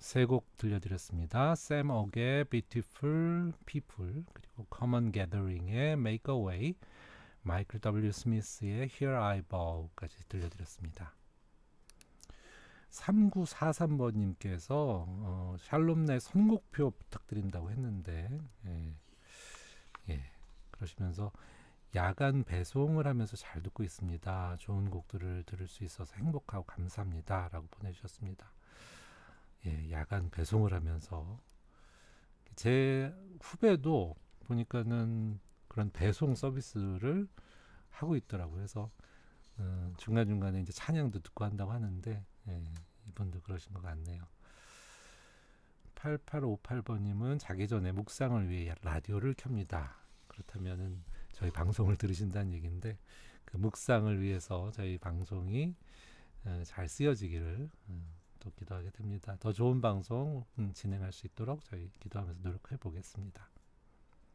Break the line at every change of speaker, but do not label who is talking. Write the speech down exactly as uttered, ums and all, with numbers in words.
세 곡 들려드렸습니다. 샘 옥의 Beautiful People, 그리고 Common Gathering의 Make a Way, 마이클 더블유 스미스의 Here I Bow까지 들려드렸습니다. 삼구사삼 번님께서 어, 샬롬네 선곡표 부탁드린다고 했는데, 예, 예, 그러시면서 야간 배송을 하면서 잘 듣고 있습니다. 좋은 곡들을 들을 수 있어서 행복하고 감사합니다. 라고 보내주셨습니다. 예, 야간 배송을 하면서 제 후배도 보니까는 그런 배송 서비스를 하고 있더라고요. 그래서 어, 중간중간에 이제 찬양도 듣고 한다고 하는데, 예, 이분도 그러신 것 같네요. 팔팔오팔 번님은 자기 전에 묵상을 위해 라디오를 켭니다. 그렇다면은 저희 방송을 들으신다는 얘기인데, 그 묵상을 위해서 저희 방송이 어, 잘 쓰여지기를 어, 또 기도하게 됩니다. 더 좋은 방송 음, 진행할 수 있도록 저희 기도하면서 노력해 보겠습니다.